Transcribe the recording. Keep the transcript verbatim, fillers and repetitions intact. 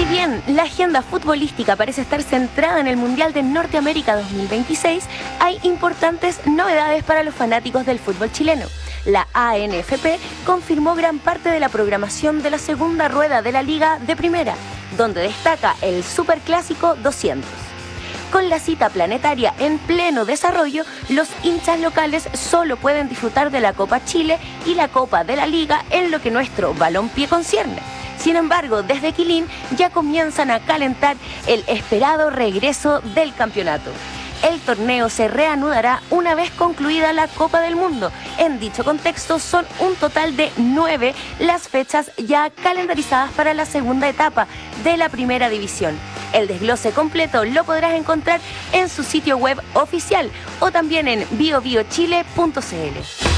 Si bien la agenda futbolística parece estar centrada en el Mundial de Norteamérica dos mil veintiséis, hay importantes novedades para los fanáticos del fútbol chileno. La A N F P confirmó gran parte de la programación de la segunda rueda de la Liga de Primera, donde destaca el Superclásico doscientos. Con la cita planetaria en pleno desarrollo, los hinchas locales solo pueden disfrutar de la Copa Chile y la Copa de la Liga en lo que nuestro balompié concierne. Sin embargo, desde Quilín ya comienzan a calentar el esperado regreso del campeonato. El torneo se reanudará una vez concluida la Copa del Mundo. En dicho contexto, son un total de nueve las fechas ya calendarizadas para la segunda etapa de la Primera División. El desglose completo lo podrás encontrar en su sitio web oficial o también en bio bio chile punto c l.